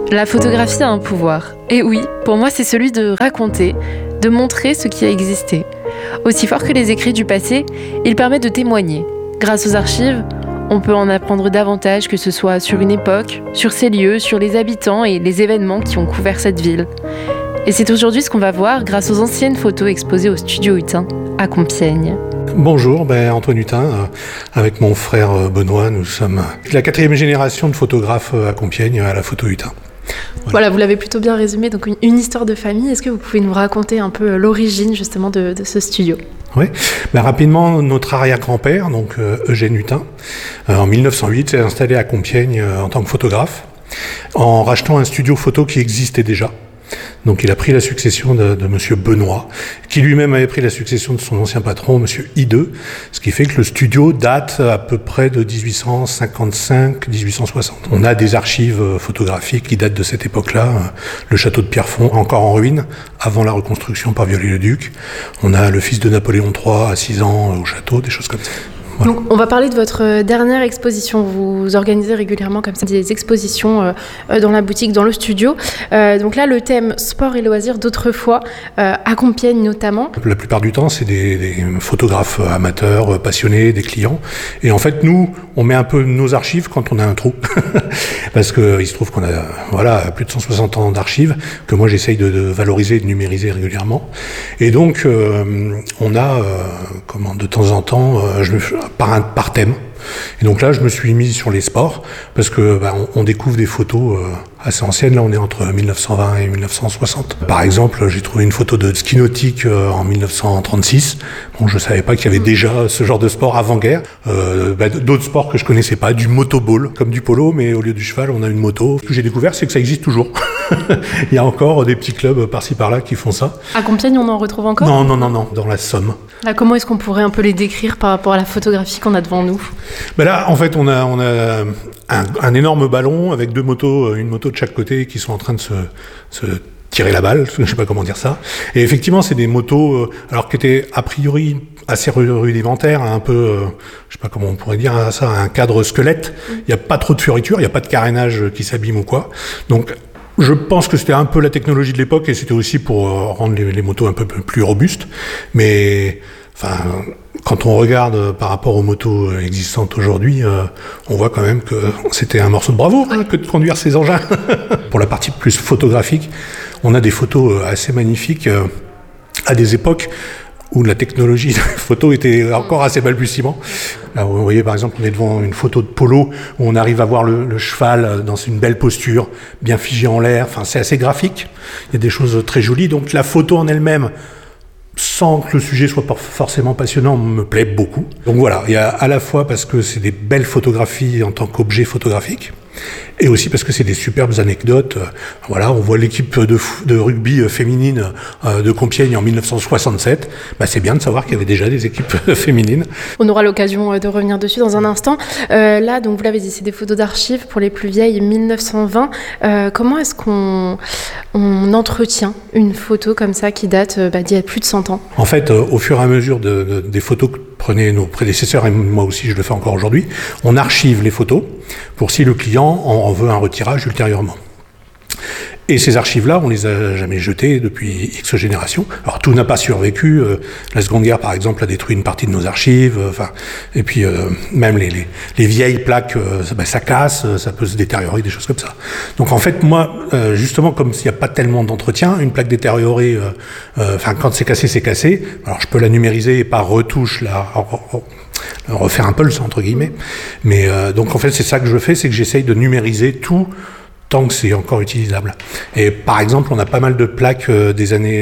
La photographie a un pouvoir. Et oui, pour moi, c'est celui de raconter, de montrer ce qui a existé. Aussi fort que les écrits du passé, il permet de témoigner. Grâce aux archives, on peut en apprendre davantage, que ce soit sur une époque, sur ses lieux, sur les habitants et les événements qui ont couvert cette ville. Et c'est aujourd'hui ce qu'on va voir grâce aux anciennes photos exposées au studio Hutin, à Compiègne. Bonjour, Antoine Hutin, avec mon frère Benoît, nous sommes la 4e génération de photographes à Compiègne, à la photo Hutin. Voilà, vous l'avez plutôt bien résumé, donc une histoire de famille. Est-ce que vous pouvez nous raconter un peu l'origine justement de ce studio ? Oui, rapidement, notre arrière-grand-père, donc Eugène Hutin, en 1908, s'est installé à Compiègne en tant que photographe, en rachetant un studio photo qui existait déjà. Donc il a pris la succession de monsieur Benoît, qui lui-même avait pris la succession de son ancien patron, monsieur Hideux, ce qui fait que le studio date à peu près de 1855-1860. On a des archives photographiques qui datent de cette époque-là, le château de Pierrefonds, encore en ruine, avant la reconstruction par Viollet-le-Duc. On a le fils de Napoléon III à 6 ans au château, des choses comme ça. Voilà. Donc, on va parler de votre dernière exposition. Vous organisez régulièrement comme ça des expositions dans la boutique, dans le studio. Donc là, le thème sport et loisirs d'autrefois, à Compiègne notamment. La plupart du temps, c'est des photographes amateurs, passionnés, des clients. Et en fait, nous, on met un peu nos archives quand on a un trou. Parce qu'il se trouve qu'on a plus de 160 ans d'archives, que moi j'essaye de valoriser et de numériser régulièrement. Et donc, on a, de temps en temps, par thème. Et donc là, je me suis mis sur les sports, parce que on découvre des photos assez anciennes. Là, on est entre 1920 et 1960. Par exemple, j'ai trouvé une photo de ski nautique en 1936. Bon, je savais pas qu'il y avait déjà ce genre de sport avant-guerre. D'autres sports que je connaissais pas, du motoball, comme du polo, mais au lieu du cheval, on a une moto. Ce que j'ai découvert, c'est que ça existe toujours. Il y a encore des petits clubs par-ci par-là qui font ça. À Compiègne, on en retrouve encore ? Non, dans la Somme. Là, comment est-ce qu'on pourrait un peu les décrire par rapport à la photographie qu'on a devant nous ? Là, en fait, on a un énorme ballon avec deux motos, une moto de chaque côté, qui sont en train de se tirer la balle, je sais pas comment dire ça. Et effectivement, c'est des motos, alors qui étaient a priori assez rudimentaires, un peu, je sais pas comment on pourrait dire ça, un cadre squelette. Il n'y a pas trop de fioritures, il n'y a pas de carénage qui s'abîme ou quoi. Donc, je pense que c'était un peu la technologie de l'époque, et c'était aussi pour rendre les motos un peu plus robustes. Mais quand on regarde par rapport aux motos existantes aujourd'hui, on voit quand même que c'était un morceau de bravoure que de conduire ces engins. Pour la partie plus photographique, on a des photos assez magnifiques à des époques où la technologie de photo était encore assez balbutiement. Là, vous voyez, par exemple, on est devant une photo de polo où on arrive à voir le cheval dans une belle posture, bien figé en l'air. C'est assez graphique. Il y a des choses très jolies. Donc la photo en elle-même, sans que le sujet soit forcément passionnant, me plaît beaucoup. Donc voilà, il y a à la fois parce que c'est des belles photographies en tant qu'objet photographique, et aussi parce que c'est des superbes anecdotes. On voit l'équipe de rugby féminine de Compiègne en 1967. C'est bien de savoir qu'il y avait déjà des équipes féminines. On aura l'occasion de revenir dessus dans un instant. Là, donc vous l'avez dit, c'est des photos d'archives pour les plus vieilles, 1920. Comment est-ce qu'on entretient une photo comme ça qui date d'il y a plus de 100 ans ? En fait, au fur et à mesure des photos que prenaient nos prédécesseurs, et moi aussi je le fais encore aujourd'hui, on archive les photos pour si le client en veut un retirage ultérieurement. Et ces archives-là, on les a jamais jetées depuis X générations. Alors tout n'a pas survécu. La Seconde Guerre, par exemple, a détruit une partie de nos archives. Et puis même les vieilles plaques, ça casse, ça peut se détériorer, des choses comme ça. Donc en fait, moi, justement, comme s'il n'y a pas tellement d'entretien, une plaque détériorée, quand c'est cassé, c'est cassé. Alors je peux la numériser et par retouche refaire un pulse entre guillemets. Mais donc en fait, c'est ça que je fais, c'est que j'essaye de numériser tout tant que c'est encore utilisable. Et par exemple, on a pas mal de plaques des années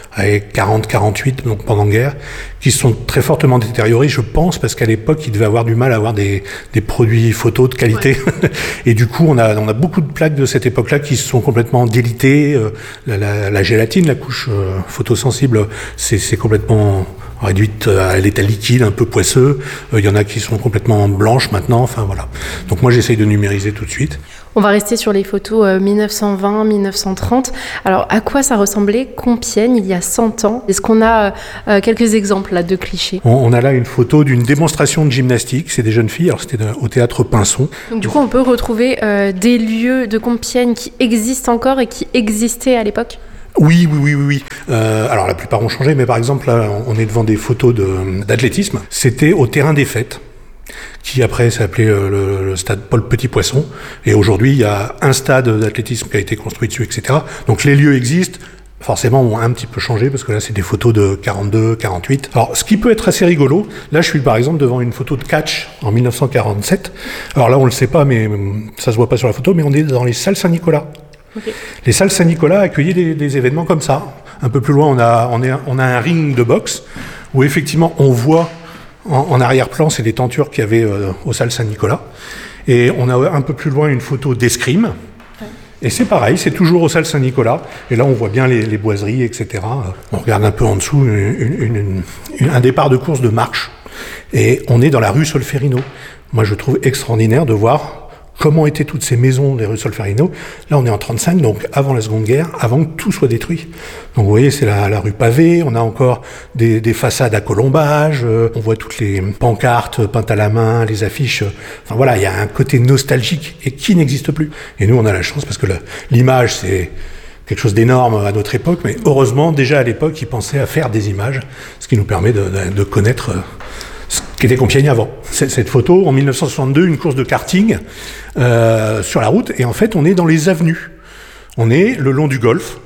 40-48, donc pendant la guerre, qui sont très fortement détériorées, je pense, parce qu'à l'époque, ils devaient avoir du mal à avoir des produits photos de qualité. Ouais. Et du coup, on a beaucoup de plaques de cette époque-là qui sont complètement délitées. La gélatine, la couche photosensible, c'est complètement réduites à l'état liquide, un peu poisseux. Il y en a qui sont complètement blanches maintenant. Enfin voilà. Donc moi j'essaye de numériser tout de suite. On va rester sur les photos 1920-1930. Alors, à quoi ça ressemblait Compiègne il y a 100 ans? Est-ce qu'on a quelques exemples là, de clichés? On a là une photo d'une démonstration de gymnastique. C'est des jeunes filles. Alors, c'était au théâtre Pinson. Donc, du coup, on peut retrouver des lieux de Compiègne qui existent encore et qui existaient à l'époque? Oui. Alors, la plupart ont changé, mais par exemple, là, on est devant des photos d'athlétisme. C'était au terrain des Fêtes, qui après s'appelait le stade Paul Petit-Poisson. Et aujourd'hui, il y a un stade d'athlétisme qui a été construit dessus, etc. Donc les lieux existent, forcément ont un petit peu changé, parce que là, c'est des photos de 42, 48. Alors, ce qui peut être assez rigolo, là, je suis par exemple devant une photo de catch en 1947. Alors là, on le sait pas, mais ça se voit pas sur la photo, mais on est dans les salles Saint-Nicolas. Okay. Les salles Saint-Nicolas accueillaient des événements comme ça. Un peu plus loin, on a un ring de boxe, où effectivement, on voit en arrière-plan, c'est les tentures qu'il y avait aux salles Saint-Nicolas. Et on a un peu plus loin une photo d'escrime. Ouais. Et c'est pareil, c'est toujours aux salles Saint-Nicolas. Et là, on voit bien les boiseries, etc. On regarde un peu en dessous un départ de course de marche. Et on est dans la rue Solferino. Moi, je trouve extraordinaire de voir comment étaient toutes ces maisons des rues Solferino. Là, on est en 35, donc avant la Seconde Guerre, avant que tout soit détruit. Donc vous voyez, c'est la rue pavée, on a encore des façades à colombage, on voit toutes les pancartes peintes à la main, les affiches. Enfin voilà, il y a un côté nostalgique et qui n'existe plus. Et nous, on a la chance parce que l'image, c'est quelque chose d'énorme à notre époque, mais heureusement, déjà à l'époque, ils pensaient à faire des images, ce qui nous permet de connaître ce qu'était Compiègne avant. Cette photo, en 1962, une course de karting sur la route, et en fait, on est dans les avenues. On est le long du golfe,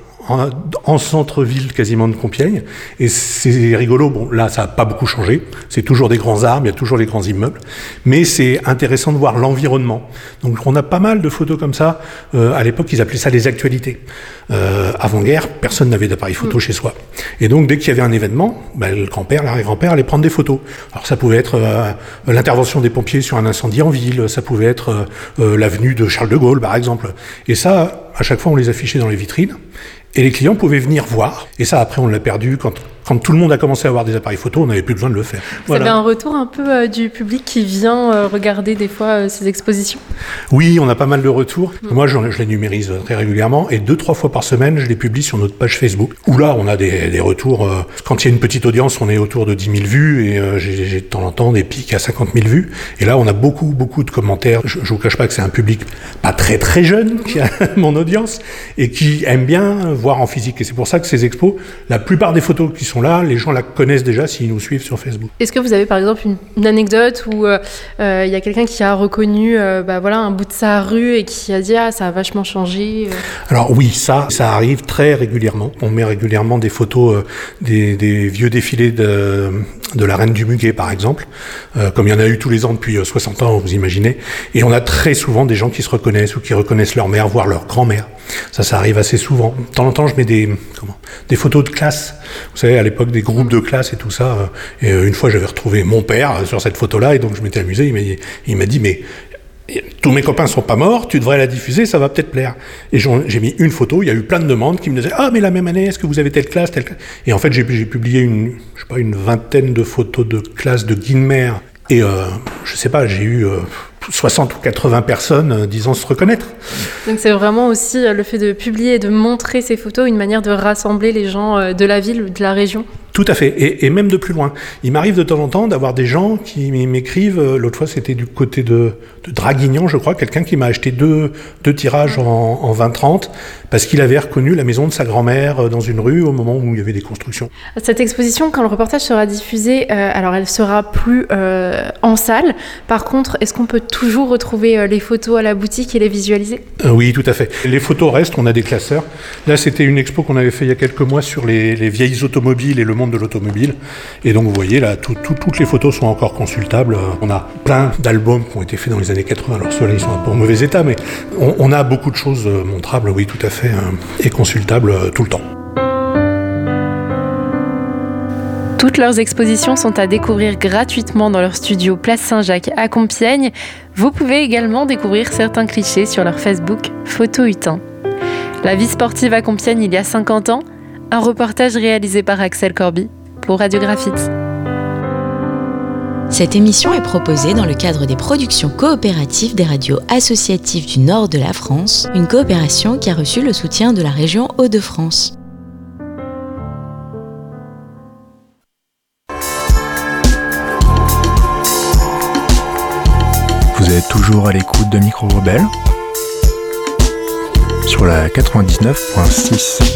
en centre-ville quasiment de Compiègne, et c'est rigolo. Bon, là, ça n'a pas beaucoup changé. C'est toujours des grands arbres, il y a toujours les grands immeubles, mais c'est intéressant de voir l'environnement. Donc, on a pas mal de photos comme ça. À l'époque, ils appelaient ça les actualités. Avant-guerre, personne n'avait d'appareil photo chez soi. Et donc, dès qu'il y avait un événement, le grand-père, l'arrière-grand-père allait prendre des photos. Alors, ça pouvait être l'intervention des pompiers sur un incendie en ville, ça pouvait être l'avenue de Charles de Gaulle, par exemple. Et ça, à chaque fois, on les affichait dans les vitrines. Et les clients pouvaient venir voir. Et ça, après, on l'a perdu. Quand tout le monde a commencé à avoir des appareils photo, on n'avait plus besoin de le faire. Vous avez un retour un peu du public qui vient regarder des fois ces expositions? Oui, on a pas mal de retours. Moi, je les numérise très régulièrement. Et 2-3 fois par semaine, je les publie sur notre page Facebook. Où là, on a des retours. Quand il y a une petite audience, on est autour de 10 000 vues. Et j'ai de temps en temps des pics à 50 000 vues. Et là, on a beaucoup de commentaires. Je ne vous cache pas que c'est un public pas très très jeune qui a mon audience. Et qui aime bien voir en physique. Et c'est pour ça que ces expos, la plupart des photos qui sont là, les gens la connaissent déjà s'ils nous suivent sur Facebook. Est-ce que vous avez par exemple une anecdote où il y a quelqu'un qui a reconnu un bout de sa rue et qui a dit « Ah, ça a vachement changé ». Alors oui, ça arrive très régulièrement. On met régulièrement des photos des vieux défilés de la Reine du Muguet, par exemple, comme il y en a eu tous les ans depuis 60 ans, vous imaginez. Et on a très souvent des gens qui se reconnaissent ou qui reconnaissent leur mère, voire leur grand-mère. Ça arrive assez souvent. De temps en temps, je mets des photos de classe. Vous savez, à l'époque, des groupes de classe et tout ça. Et une fois, j'avais retrouvé mon père sur cette photo-là, et donc je m'étais amusé. Il m'a dit, mais tous mes copains sont pas morts, tu devrais la diffuser, ça va peut-être plaire. Et j'ai mis une photo, il y a eu plein de demandes qui me disaient « Ah, mais la même année, est-ce que vous avez telle classe ?» Et en fait, j'ai publié une vingtaine de photos de classe de Guilmer. Et je sais pas, j'ai eu 60 ou 80 personnes disant se reconnaître. Donc c'est vraiment aussi le fait de publier et de montrer ces photos, une manière de rassembler les gens de la ville ou de la région. Tout à fait, et même de plus loin. Il m'arrive de temps en temps d'avoir des gens qui m'écrivent, l'autre fois c'était du côté de Draguignan, je crois, quelqu'un qui m'a acheté deux tirages en 20-30, parce qu'il avait reconnu la maison de sa grand-mère dans une rue au moment où il y avait des constructions. Cette exposition, quand le reportage sera diffusé, alors elle sera plus en salle. Par contre, est-ce qu'on peut toujours retrouver les photos à la boutique et les visualiser? Oui, tout à fait. Les photos restent, on a des classeurs. Là, c'était une expo qu'on avait fait il y a quelques mois sur les vieilles automobiles et le monde de l'automobile. Et donc, vous voyez, là, toutes les photos sont encore consultables. On a plein d'albums qui ont été faits dans les années 80. Alors, ceux-là, ils sont un peu en mauvais état, mais on a beaucoup de choses montrables, oui, tout à fait, et consultables tout le temps. Toutes leurs expositions sont à découvrir gratuitement dans leur studio Place Saint-Jacques à Compiègne. Vous pouvez également découvrir certains clichés sur leur Facebook Photo Hutin. La vie sportive à Compiègne il y a 50 ans, un reportage réalisé par Axel Corby pour Radio Graphite. Cette émission est proposée dans le cadre des productions coopératives des radios associatives du nord de la France, une coopération qui a reçu le soutien de la région Hauts-de-France. Vous êtes toujours à l'écoute de Micro Rebelle sur la 99.6.